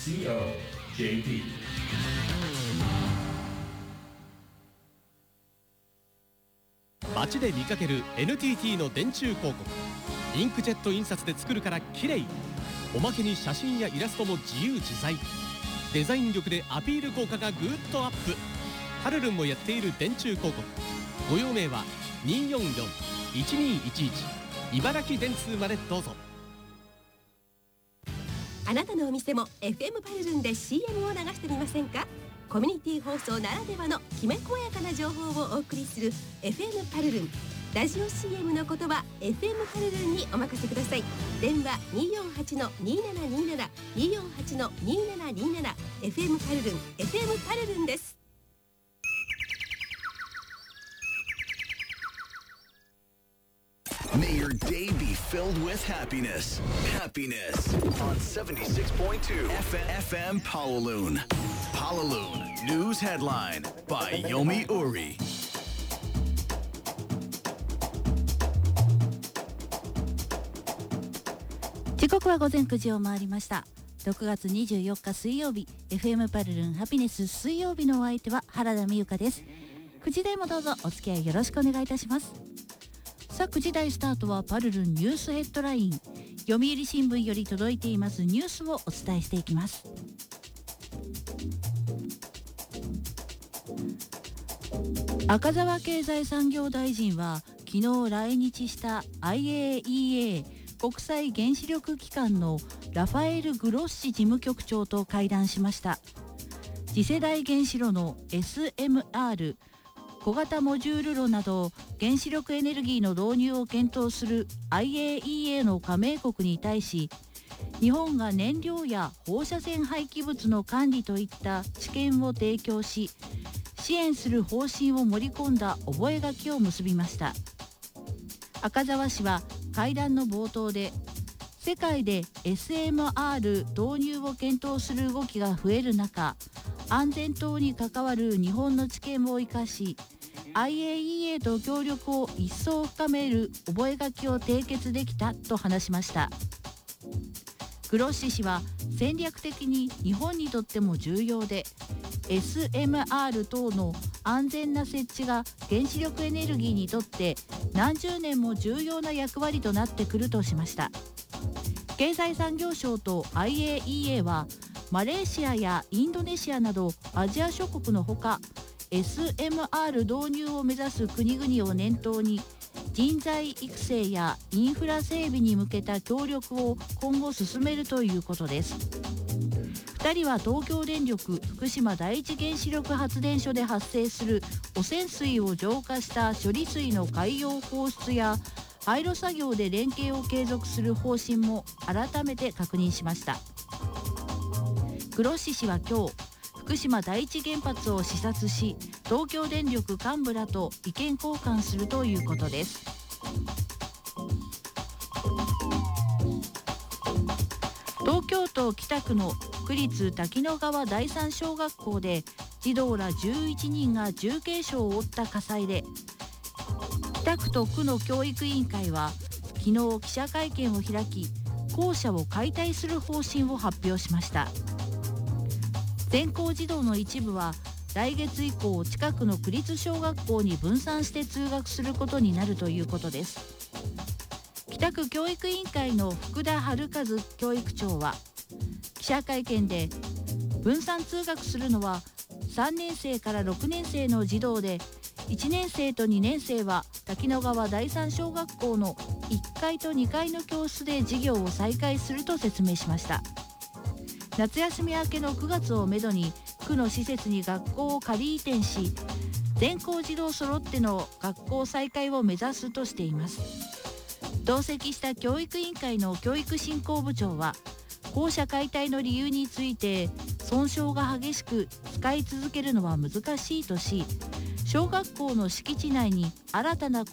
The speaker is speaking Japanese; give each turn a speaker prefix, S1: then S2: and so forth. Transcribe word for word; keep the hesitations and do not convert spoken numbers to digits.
S1: シーオージェーピー。
S2: 街で見かける エヌティーティー の電柱広告。インクジェット印刷で作るから綺麗。おまけに写真やイラストも自由自在。デザイン力でアピール効果がぐっとアップ。パルルンもやっている電柱広告。ご用命はにーよんよん いちにーいちいち茨城電通までどうぞ。
S3: あなたのお店も エフエム パルルンで シーエム を流してみませんか？コミュニティ放送ならではのきめ細やかな情報をお送りする エフエム パルルン。ラジオ シーエム の言葉 エフエム パルルンにお任せください。電話 にーよんはちのにーななにーなな にーよんはちのにーななにーなな エフエム パルルン エフエム パルルンです。
S4: May your day be filled with happiness. Happiness on seventy-six point two F M Pawaloon. Pawaloon News Headline by Yomi Uri.
S5: 時刻は午前くじを回りました。ろくがつにじゅうよっか水曜日、 エフエム パルルンハピネス水曜日のお相手は原田美由香です。くじ台もどうぞお付き合いよろしくお願いいたします。さあくじ台スタートはパルルンニュースヘッドライン、読売新聞より届いていますニュースをお伝えしていきます。赤澤経済産業大臣は昨日来日した アイエーイーエー 国際原子力機関のラファエル・グロッシ事務局長と会談しました。次世代原子炉の エスエムアール 小型モジュール炉など原子力エネルギーの導入を検討する アイエーイーエー の加盟国に対し、日本が燃料や放射線廃棄物の管理といった知見を提供し、支援する方針を盛り込んだ覚書を結びました。赤澤氏は会談の冒頭で、世界で エスエムアール 導入を検討する動きが増える中、安全等に関わる日本の知見を生かし、アイエーイーエー と協力を一層深める覚書を締結できたと話しました。グロッシ氏は戦略的に日本にとっても重要で、 エスエムアール 等の安全な設置が原子力エネルギーにとって何十年も重要な役割となってくるとしました。経済産業省と アイエーイーエー はマレーシアやインドネシアなどアジア諸国のほか、 エスエムアール 導入を目指す国々を念頭に人材育成やインフラ整備に向けた協力を今後進めるということです。ふたりは東京電力福島第一原子力発電所で発生する汚染水を浄化した処理水の海洋放出や廃炉作業で連携を継続する方針も改めて確認しました。グロッシ氏は今日、福島第一原発を視察し、東京電力幹部らと意見交換するということです。東京都北区の区立滝野川第三小学校で児童らじゅういちにんが重軽傷を負った火災で、北区と区の教育委員会は昨日記者会見を開き、校舎を解体する方針を発表しました。全校児童の一部は来月以降、近くの区立小学校に分散して通学することになるということです。北区教育委員会の福田春和教育長は記者会見で、分散通学するのはさんねん生からろくねん生の児童で、いちねん生とにねん生は滝野川第三小学校のいっかいとにかいの教室で授業を再開すると説明しました。夏休み明けのくがつをめどに区の施設に学校を仮移転し、全校児童揃っての学校再開を目指すとしています。同席した教育委員会の教育振興部長は、校舎解体の理由について、損傷が激しく使い続けるのは難しいとし、小学校の敷地内に新たな